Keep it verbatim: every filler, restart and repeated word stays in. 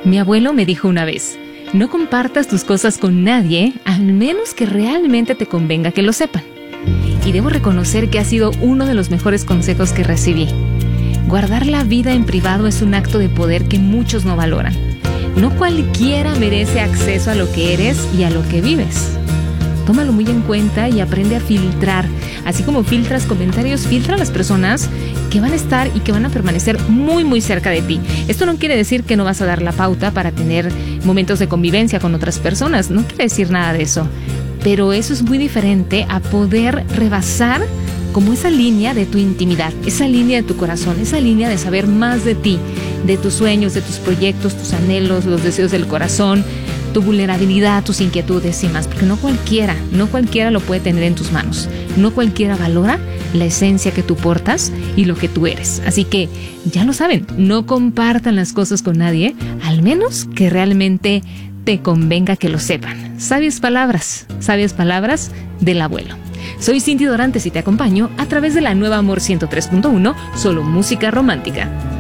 Mi abuelo me dijo una vez: no compartas tus cosas con nadie, al menos que realmente te convenga que lo sepan. Y debo reconocer que ha sido uno de los mejores consejos que recibí. Guardar la vida en privado es un acto de poder que muchos no valoran. No cualquiera merece acceso a lo que eres y a lo que vives. Tómalo muy en cuenta y aprende a filtrar. Así como filtras comentarios, filtra a las personas que van a estar y que van a permanecer muy muy cerca de ti. Esto no quiere decir que no vas a dar la pauta para tener momentos de convivencia con otras personas. No quiere decir nada de eso. Pero eso es muy diferente a poder rebasar como esa línea de tu intimidad, esa línea de tu corazón, esa línea de saber más de ti, de tus sueños, de tus proyectos, tus anhelos, los deseos del corazón, tu vulnerabilidad, tus inquietudes y más, porque no cualquiera, no cualquiera lo puede tener en tus manos. No cualquiera valora la esencia que tú portas y lo que tú eres. Así que ya lo saben, no compartan las cosas con nadie, al menos que realmente te convenga que lo sepan. Sabias palabras, sabias palabras del abuelo. Soy Cindy Dorantes y te acompaño a través de la nueva Amor ciento tres punto uno, solo música romántica.